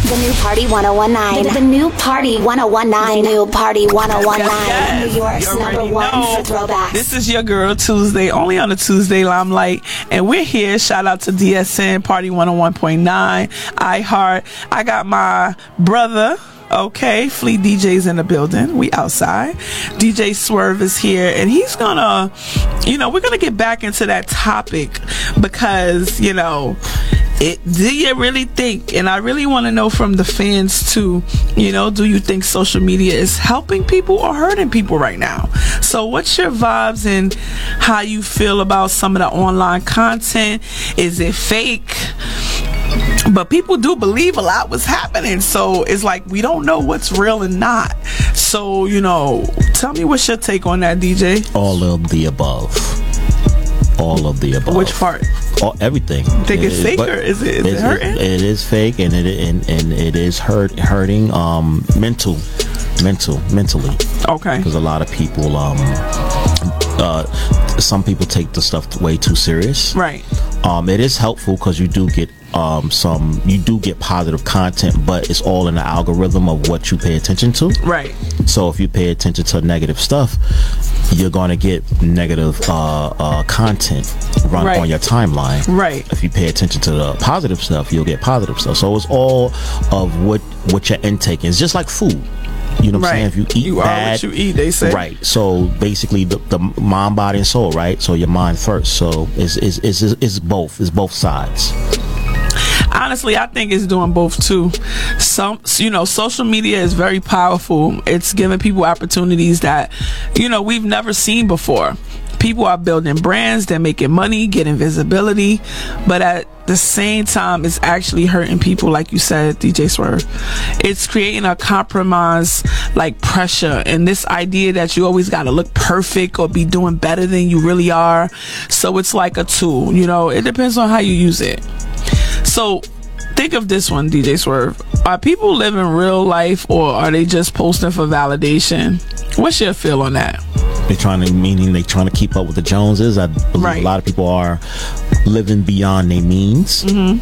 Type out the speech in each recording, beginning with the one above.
The new Party 1019. The new Party 1019. The new Party 1019. Yes. New York's You already number one know. for throwbacks. This is your girl Tuesday, only on the Tuesday Limelight, and we're here. Shout out to DSN Party 101.9 iHeart. I got my brother. Okay, Fleet DJ's in the building. We outside. DJ Swerve is here, and he's gonna, we're gonna get back into that topic because, do you really think, and I really want to know from the fans too, do you think social media is helping people or hurting people right now? So what's your vibes and how you feel about some of the online content? Is it fake? But people do believe a lot was happening, so it's like we don't know what's real and not. So, tell me what's your take on that, DJ? All of the above. All of the above. Which part? Everything. Think it's fake or is it hurting? It is fake, and it is hurting mentally. Okay. Because a lot of people some people take the stuff way too serious. Right. It is helpful because you do get positive content, but it's all in the algorithm of what you pay attention to. Right. So if you pay attention to negative stuff, you're going to get negative content run on your timeline. Right. If you pay attention to the positive stuff, you'll get positive stuff. So it's all of what your intake is. Just like food. You know what I'm saying? If you eat you bad, are what you eat, they say. Right. So basically, the mind, body, and soul. Right. So your mind first. So it's both. It's both sides. Honestly, I think it's doing both too. Social media is very powerful. It's giving people opportunities that, we've never seen before. People are building brands, they're making money, getting visibility, but at the same time, it's actually hurting people, like you said, DJ Swerve. It's creating a compromise, like pressure, and this idea that you always got to look perfect or be doing better than you really are. So it's like a tool, it depends on how you use it. So think of this one, DJ Swerve. Are people living real life or are they just posting for validation? What's your feel on that? They're trying to keep up with the Joneses. I believe a lot of people are living beyond their means.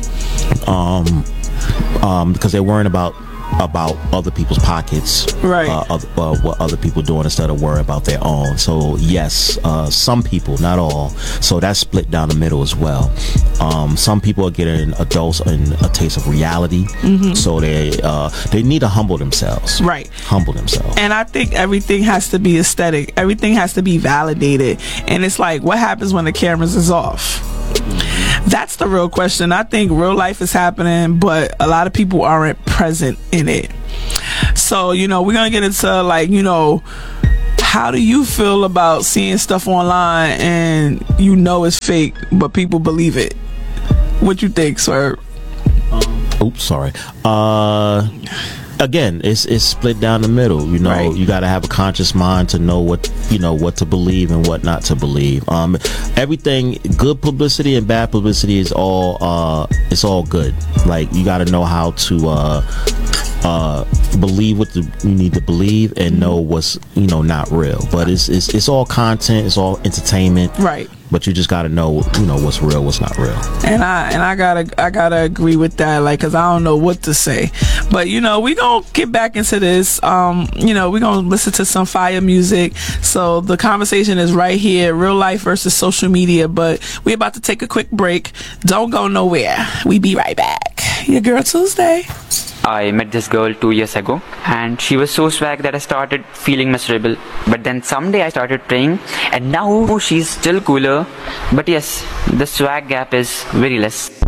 Because they're worrying about other people's pockets, right? What other people doing instead of worrying about their own. So yes, some people, not all. So that's split down the middle as well. Some people are getting a dose and a taste of reality. So they need to humble themselves, right? Humble themselves. And I think everything has to be aesthetic. Everything has to be validated. And it's like, what happens when the cameras is off? That's the real question. I think real life is happening, but a lot of people aren't present in it. So, we're going to get into how do you feel about seeing stuff online and it's fake, but people believe it? What you think, sir? Oops, sorry. Again, it's split down the middle. Right. You got to have a conscious mind to know what to believe and what not to believe. Everything, good publicity and bad publicity is all it's all good. Like, you got to know how to believe what you need to believe and know what's not real. But it's all content. It's all entertainment. Right. But you just got to know what's real, what's not real. And I gotta agree with that, because I don't know what to say. But we gonna get back into this. We gonna listen to some fire music. So the conversation is right here: real life versus social media. But we about to take a quick break. Don't go nowhere. We be right back. Your girl Tuesday. I met this girl 2 years ago and she was so swag that I started feeling miserable. But then someday I started praying and now she's still cooler. But yes, the swag gap is very less.